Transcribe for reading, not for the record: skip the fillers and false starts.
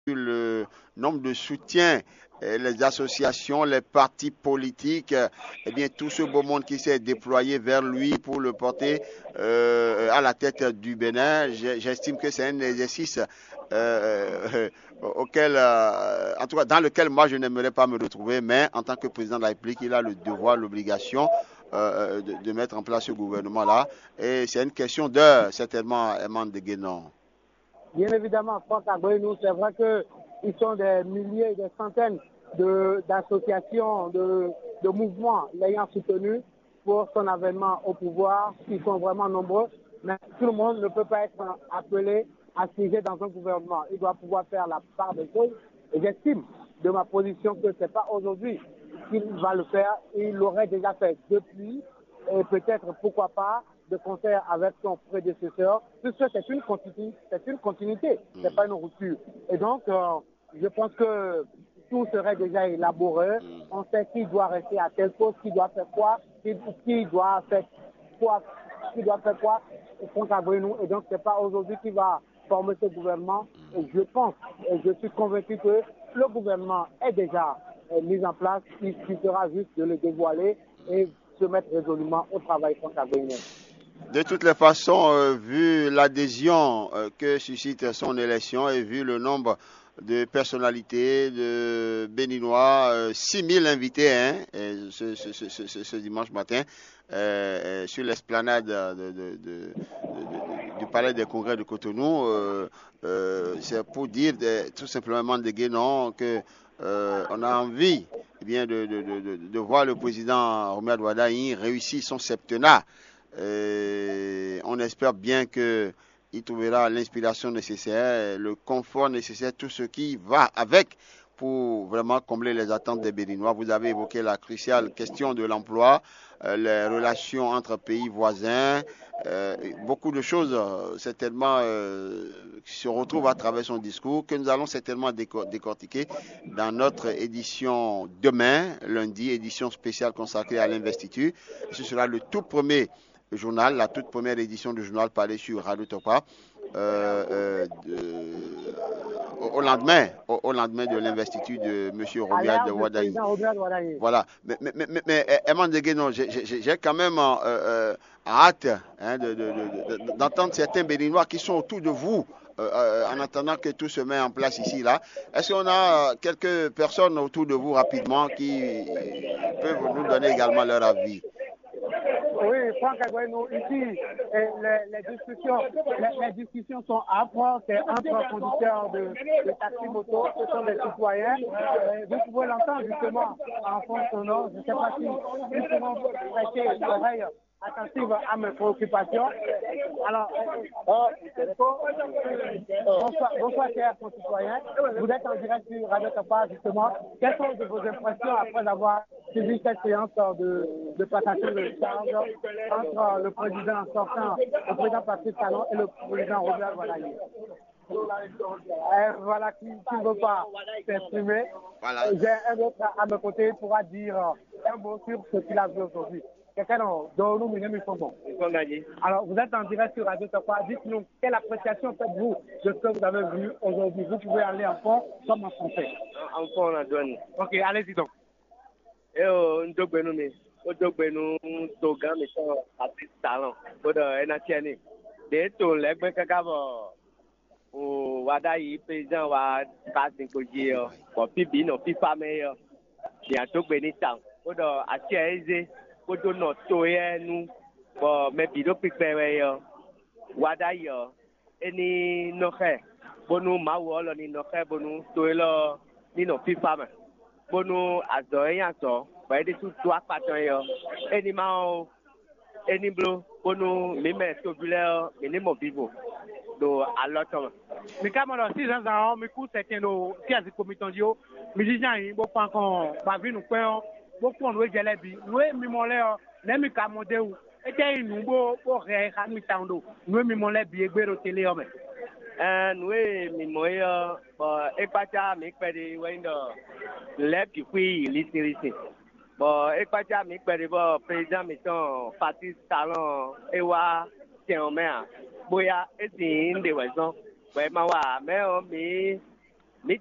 le nombre de soutiens, les associations, les partis politiques, eh bien tout ce beau monde qui s'est déployé vers lui pour le porter à la tête du Bénin, j'estime que c'est un exercice auquel, en tout cas, dans lequel moi je n'aimerais pas me retrouver, mais en tant que président de la République, il a le devoir, l'obligation de mettre en place ce gouvernement-là. Et c'est une question d'heure, certainement, Eman de Guénon. Bien évidemment, Franck Agbenou, c'est vrai qu'ils sont des milliers, des centaines d'associations, de mouvements l'ayant soutenu pour son avènement au pouvoir, qui sont vraiment nombreux, mais tout le monde ne peut pas être appelé à siéger dans un gouvernement. Il doit pouvoir faire la part des choses. Et j'estime de ma position que ce n'est pas aujourd'hui qu'il va le faire. Il l'aurait déjà fait depuis, et peut-être, pourquoi pas, de concert avec son prédécesseur, puisque c'est une continuité, ce n'est pas une rupture. Et donc, je pense que tout serait déjà élaboré. On sait qui doit rester à tel poste, qui doit faire quoi, qui doit faire quoi, Franck Agbenou. Et donc, ce n'est pas aujourd'hui qu'il va former ce gouvernement. Et je pense, et je suis convaincu que le gouvernement est déjà mis en place. Il suffira juste de le dévoiler et se mettre résolument au travail, Franck Agbenou. De toutes les façons, vu l'adhésion que suscite son élection et vu le nombre de personnalités, de Béninois, 6000 invités ce dimanche matin sur l'esplanade du Palais des Congrès de Cotonou, c'est pour dire tout simplement de Guénon que on a envie bien de voir le président Romuald Wadaï réussir son septennat. On espère bien qu'il trouvera l'inspiration nécessaire, le confort nécessaire, tout ce qui va avec pour vraiment combler les attentes des Béninois. Vous avez évoqué la cruciale question de l'emploi, les relations entre pays voisins, beaucoup de choses certainement qui se retrouvent à travers son discours que nous allons certainement décortiquer dans notre édition demain, lundi, édition spéciale consacrée à l'investiture. Ce sera le tout premier journal, la toute première édition du journal parlé sur Radio Topa au lendemain de l'investiture de M. Romuald Wadaï. Voilà. Mais Eman Degueno, j'ai quand même hâte d'entendre certains Béninois qui sont autour de vous en attendant que tout se met en place ici, là. Est-ce qu'on a quelques personnes autour de vous rapidement qui peuvent nous donner également leur avis? Oui, Franck Agbenou, ici, les discussions sont âpres, c'est entre conducteurs de taxi-moto, ce sont des citoyens. Vous pouvez l'entendre justement en fond sonore, je ne sais pas si ils pourront prêter l'oreille attentive à mes préoccupations. Alors, bonsoir chers concitoyens, vous êtes en direct sur Radio Topa justement. Quelles sont vos impressions après avoir suivi cette séance de passation de charge entre le président sortant, le président Patrice Talon et le président Romuald Wadaï? Voilà qui ne veut pas s'exprimer. Voilà. J'ai un autre à mes côtés qui pourra dire un mot sur ce qu'il a vu aujourd'hui. Alors, vous êtes en direct sur Radio Topa. Dites-nous, quelle appréciation faites-vous de ce que vous avez vu aujourd'hui? Vous pouvez aller en fond comme en français. En fond, on a donné. Ok, allez-y donc. Wadaï président wa passing koji ko pibi no pipa me ya to gbe ni tan o do ati eze o do no to ye nu bo me bi do pipe we yo Wadaï yo eni no he bonu ma wo lo ni no he bonu to lo ni no pipa me bonu azo yan so ba de tu to apatan yo eni ma o eni blo bonu mi me to bile eni mo bibo do aloto mi kamoro 6 ans mi ku certains do ti asi commission dio mi jijan yin bo pan kan ba vi nu pe o bo pon we jelebi we mi mo le o le mi ka mo de u e te inu bo re ha mi tando we mi mo le bi egbero tele o me we mi mo yo bo e pacha mi pe de we ndo le ki pi literisi bo e pacha mi pe de bo president mi ton Patrice Talon e wa ti o me a bóyá èsì ń dè wẹ̀sán pẹ̀ máa wà mẹ́ọ̀ mi